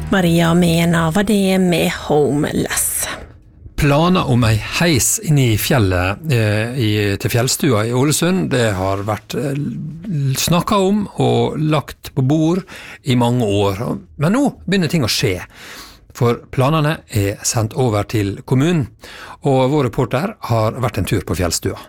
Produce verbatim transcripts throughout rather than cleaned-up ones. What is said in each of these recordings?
Maria Mena var det med Homeless. Planer om ei heis inne i fjellet eh, i, til fjellstua i Ålesund, det har vært eh, snakket om og lagt på bord i mange år. Men nå begynner ting å skje, for planene er sendt over til kommunen, og vår reporter har vært en tur på fjellstua.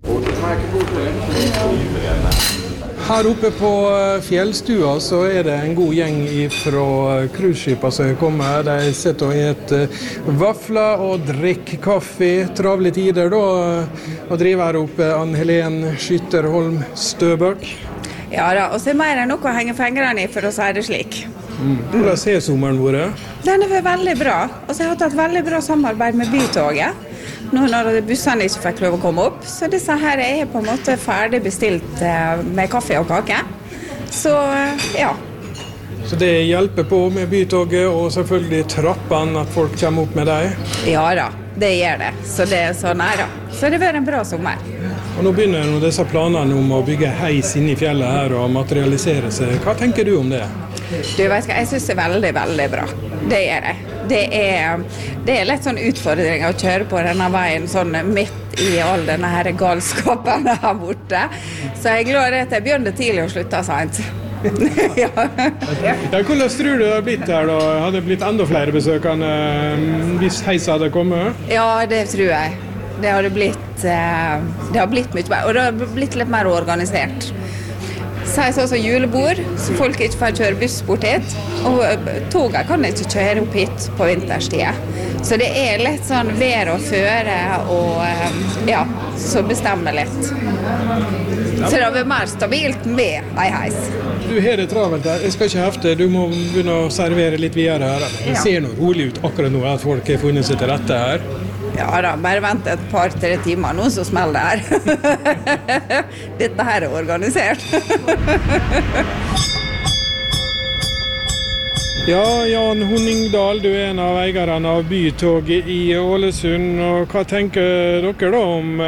Her oppe på fjellstua så er det en god gjeng fra cruiseskipa som kommer. De sitter og eter vafler og drikker kaffe. Travle tider da, og driver her oppe Ann-Helen Skytterholm Støbøk. Ja da, og så er mer enn noe å henge fingrene i for å si det slik. Mm. Hvordan ser sommeren våre? Den er veldig bra, og så har jeg hatt et veldig bra samarbeid med Bytoget. Nå når bussene ikke fikk lov å komme opp, så disse her er på en måte ferdig bestilt med kaffe og kake. Så ja. Så det hjelper på med Bytoget og selvfølgelig trappene at folk kommer opp med deg? Ja da, det gjør det. Så det er så nære. Så det var en bra sommer. Og nå begynner nå disse planene om å bygge heis inne i fjellet her og materialisere seg. Hva tenker du om det? Du vet hva, jeg synes det er veldig, veldig bra. Det gjør jeg. Det er, det er litt sånn utfordring å kjøre på denne veien sånn midt i all denne her galskapen her borte. Så jeg er glad at jeg begynte tidlig og sluttet sent. Ja. Ja, hvordan tror du det har blitt her da? Hadde det blitt enda flere besøkende hvis heis hadde kommet? Ja, det tror jeg. Det har blitt, det har blitt mye mer, og det har blitt litt mer organisert. Så er det sånn som julebord, så folk ikke får kjøre buss bort hit, og toget kan ikke kjøre opp hit på vinterstid. Så det er litt sånn vær og føre, og ja, så bestemmer litt. Så det har vært mer stabilt med ei heis. Du har det travelt her, jeg skal ikke hefte, du må begynne å servere litt videre her. Det ser noe rolig ut akkurat nå at folk har funnet seg til rette her. Ja da, bare vent et par-tre timer nå, så smeller det her. Dette her er organisert. Ja, Jan Honingdal, du er en av eierne av Bytoget i Ålesund. Og hva tenker dere da om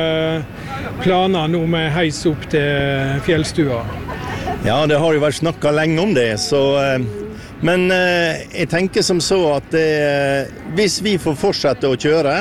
planer nå med heis opp til fjellstua? Ja, det har jo vært snakket lenge om det, så... Men jeg tenker som så at det, hvis vi får fortsette å kjøre,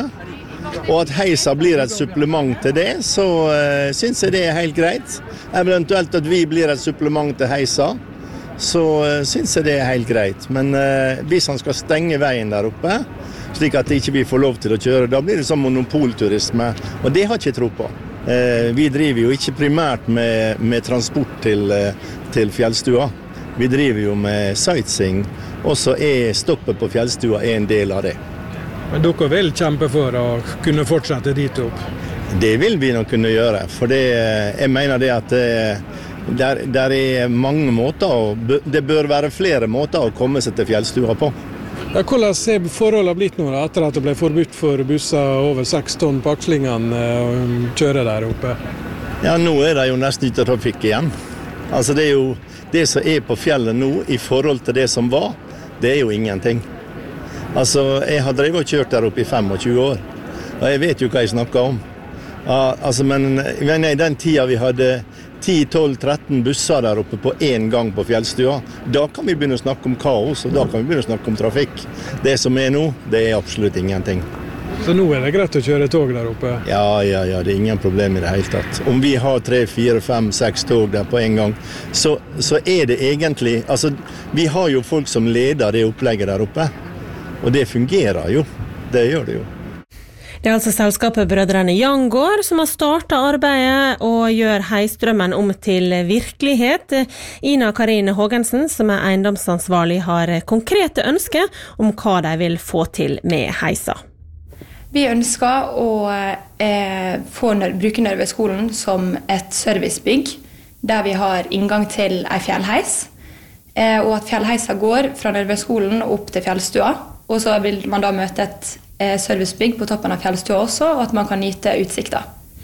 og at heisa blir et supplement til det, så uh, synes jeg det er helt greit. Eventuelt at vi blir et supplement til heisa, så uh, synes jeg det er helt greit. Men uh, hvis han skal stenge veien der oppe, slik at ikke vi får lov til å kjøre, da blir det sånn monopolturisme, og det har jeg ikke tro på. Uh, vi driver jo ikke primært med, med transport til, uh, til fjellstua. Vi driver jo med sightseeing, og så er stoppet på fjellstua en del av det. Men dere vil kjempe for å kunne fortsette dit opp? Det vil vi nok kunne gjøre, for det, jeg mener det at det, der, der er mange måter, og det bør være flere måter å komme seg til fjellstua på. Ja, hvordan ser forholdet blitt nå da, etter at det ble forbudt for busser over seks tonn på akslingene å kjøre der oppe? Ja, nå er det jo nesten ikke trafikk igjen. Altså det er jo det som er på fjellet nå i forhold til det som var, det er jo ingenting. Altså, jeg har drevet og kjørt der oppe i tjuefem år, og jeg vet jo hva jeg snakker om. Ja, altså, men i den tiden vi hadde ti, tolv, tretten busser der oppe på en gang på fjellstua, da kan vi begynne å snakke om kaos, og da kan vi begynne å snakke om trafikk. Det som er nå, det er absolutt ingenting. Så nå er det greit å kjøre tog der oppe? Ja, ja, ja, det er ingen problem i det hele tatt. Om vi har tre, fire, fem, seks tog der på en gang, så, så er det egentlig, altså, vi har jo folk som leder det opplegget der oppe, og det fungerer jo. Det gjør det jo. Det er altså selskapet Brødrene Jangård som har startet arbeidet og gjør heisdrømmen om til virkelighet. Ina Karine Hågensen, som er eiendomsansvarlig, har konkrete ønsker om hva de vil få til med heisa. Vi ønsker å eh, få, bruke Nørveskolen som et servicebygg, der vi har inngang til en fjellheis, eh, og at fjellheisa går fra Nørveskolen opp til fjellstua, og så vil man da møte et eh, servicebygg på toppen av fjellstua også, og at man kan nyte utsikta.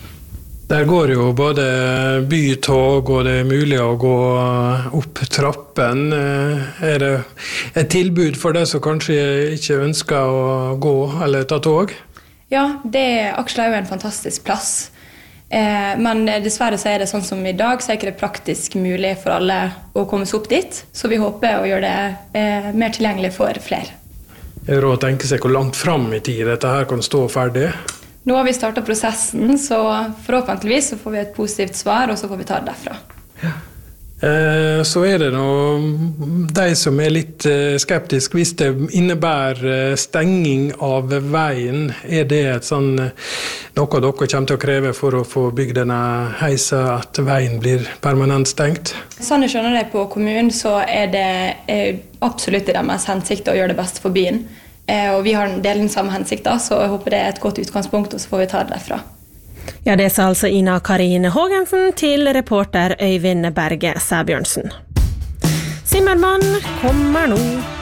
Der går jo både bytog, og det er mulig å gå opp trappen. Er det et tilbud for deg som kanskje ikke ønsker å gå eller ta tog? Ja, det Aksla er jo en fantastisk plass. Eh, men dessverre så er det sånn som i dag, så er ikke det praktisk mulig for alle å komme seg opp dit. Så vi håper å gjøre det eh, mer tilgjengelig for flere. Er det råd å tenke seg hvor langt frem i tid dette her kan stå ferdig? Nå har vi startet prosessen, så forhåpentligvis så får vi et positivt svar, og så får vi ta det derfra. Ja. Eh, så er det nå de som er litt eh, skeptiske hvis det innebærer stenging av veien. Er det et sånn, noe dere kommer til å kreve for å få bygd denne heisa, at veien blir permanent stengt? Sånn jeg skjønner det på kommunen, så er det eh, absolutt i deres hensikt å gjøre det best for byen. Eh, og vi har en del den samme hensikt da, så jeg håper det er et godt utgangspunkt, og så får vi ta det derfra. Ja, det sa altså Ina Karine Hågensen til reporter Øyvind Berge Sæbjørnsen. Simmermann kommer nå.